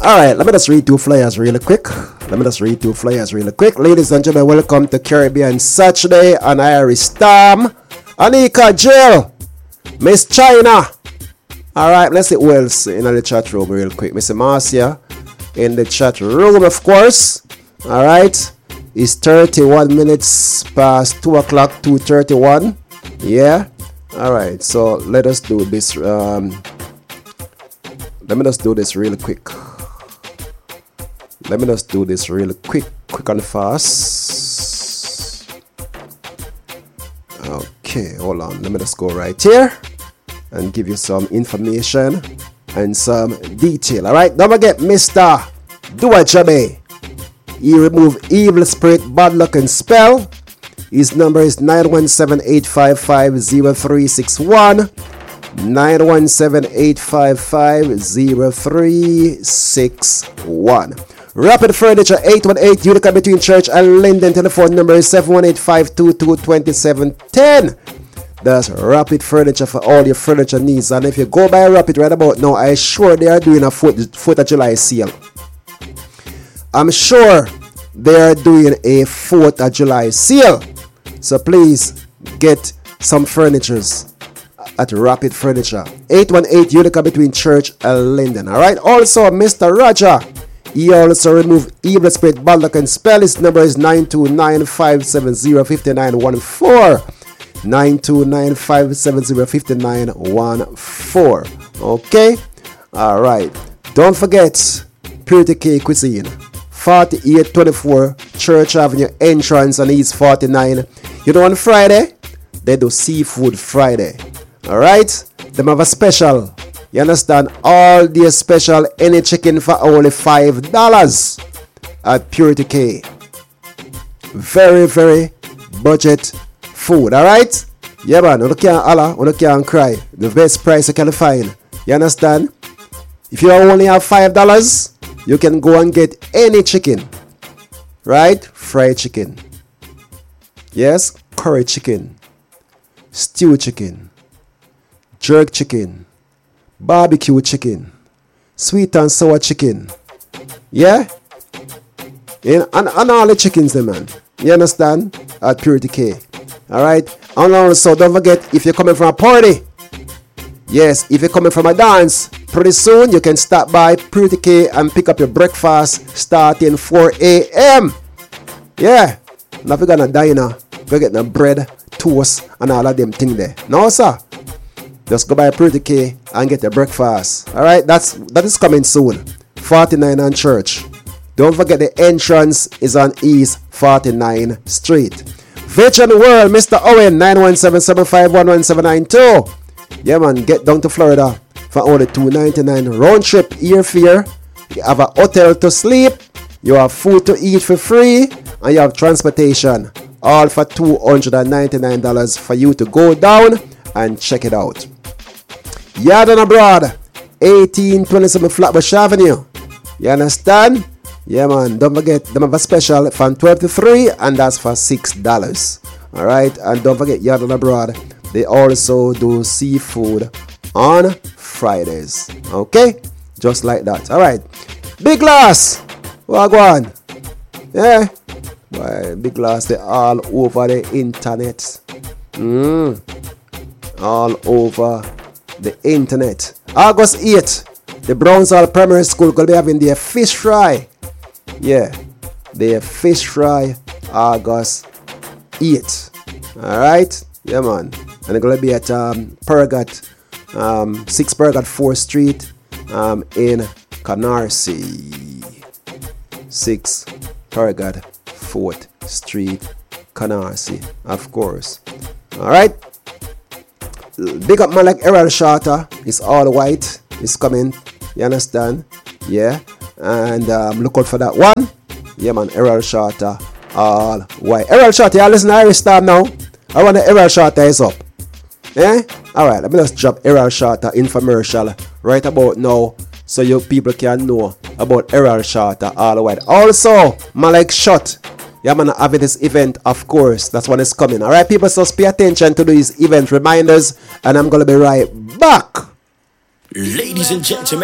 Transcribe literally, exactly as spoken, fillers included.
All right, let me just read two flyers really quick. Let me just read two flyers really quick. Ladies and gentlemen, welcome to Caribbean Saturday and Irish Storm. Anika Jill, Miss China. All right, let's see who else in the chat room real quick. Miss Marcia in the chat room, of course. All right, it's thirty-one minutes past two o'clock, two thirty-one. Yeah. All right, so let us do this. Um, let me just do this really quick. Let me just do this really quick, quick and fast. Okay, hold on. Let me just go right here and give you some information and some detail. All right, don't forget, Mister Duajabe. He remove evil spirit, bad luck, and spell. His number is nine one seven, eight five five, zero three six one. nine one seven, eight five five, zero three six one. Rapid Furniture, eight one eight Utica between Church and Linden. Telephone number is seven one eight, five two two, two seven one zero. That's Rapid Furniture for all your furniture needs. And if you go by Rapid right about now, I'm sure they are doing a fourth of July sale. I'm sure they are doing a fourth of July sale. So please get some furnitures at Rapid Furniture. eight one eight Utica between Church and Linden. Alright. Also, Mister Roger. He also remove evil spirit, bad luck, and spell. His number is nine two nine, five seven zero, five nine one four. nine two nine, five seven zero, five nine one four. Okay? Alright. Don't forget Purity K Cuisine. forty-eight twenty-four Church Avenue entrance on East forty-nine. You know, on Friday, they do Seafood Friday. Alright? They have a special. You understand? All day special, any chicken for only five dollars at Purity K. Very, very budget food. Alright? Yeah, man. You can't holler, you can't cry. The best price you can find. You understand? If you only have five dollars, you can go and get any chicken. Right? Fried chicken. Yes? Curry chicken. Stew chicken. Jerk chicken. Barbecue chicken. Sweet and sour chicken. Yeah? And, and, and all the chickens, there, man. You understand? At Purity K. Alright? And also, don't forget, if you're coming from a party, yes, if you're coming from a dance, pretty soon you can stop by Purity K and pick up your breakfast starting four a.m. Yeah. Now if you're gonna diner, go get the bread, toast, and all of them things there. No, sir. Just go by Purity K and get your breakfast. Alright, that's that is coming soon. forty-nine on Church. Don't forget the entrance is on East forty-ninth Street. Vision World, Mister Owen, nine one seven, seven five one, one seven nine two. Yeah, man, get down to Florida for only two ninety-nine round trip airfare. You have a hotel to sleep, you have food to eat for free, and you have transportation. All for two hundred ninety-nine dollars for you to go down and check it out. Yard and Abroad, eighteen twenty-seven Flatbush Avenue. You understand? Yeah, man. Don't forget, they have a special from twelve to three, and that's for six dollars. Alright, and don't forget, Yard and Abroad, they also do seafood on Fridays. Okay? Just like that. Alright. Big Glass. Wagwan. Yeah. Boy, Big Glass, they're all over the internet. Mm. All over the internet. August eighth, the Brownsall Primary School going to be having their fish fry. Yeah, their fish fry August eighth. Alright? Yeah, man. And they're going to be at um, Paragat, um, six Paragat fourth Street um, in Canarsie. six Paragat fourth Street, Canarsie, of course. Alright? Big up man like Errol Shorter. It's all white. It's coming. You understand? Yeah. And um, look out for that one. Yeah, man. Errol Shorter. All white. Errol Shorter, you listen to Irish Storm now. I want the Errol Shorter is up. Eh? Alright. Let me just drop Errol Shorter infomercial right about now, so you people can know about Errol Shorter all white. Also, man like Shot. Yeah, man, having this event, of course. That's when it's coming. Alright, people, so pay attention to these event reminders, and I'm gonna be right back. Ladies and gentlemen.